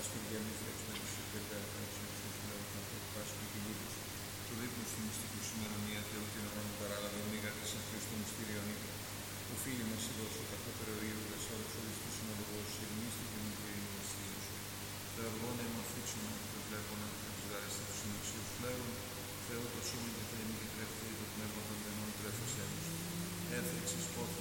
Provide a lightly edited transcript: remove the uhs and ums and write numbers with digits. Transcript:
Κύριε, εμείς ρίξουμε τους υπερκάρους τους λόγους να προκυπάσουν και κυλίδους. Του δείπνου του μυστικού σήμερα μία Θεού την ορώνη παράλαβε μήγα της εν Χριστώ μυστήριον ήττα. Ο φίλοι μας ειδώσου καθόπερο Ιούδας όλους όλους τους συνοδογούς ειρηνίστη και μικρή μυστήριος. Θεοργών αίμα φύξωνα και βλέπωνα και τους γάριστα τους συνεξίους φλέγων. Θεό το σώμα και θέμη και τρέφτη το πνεύμα των δενών τρέφος έμους. Έθρεξης πόθο